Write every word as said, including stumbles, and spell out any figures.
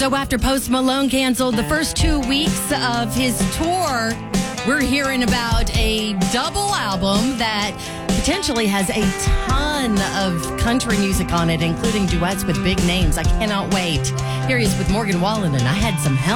So after Post Malone canceled the first two weeks of his tour, we're hearing about a double album that potentially has a ton of country music on it, including duets with big names. I cannot wait. Here he is with Morgan Wallen, and I had some help.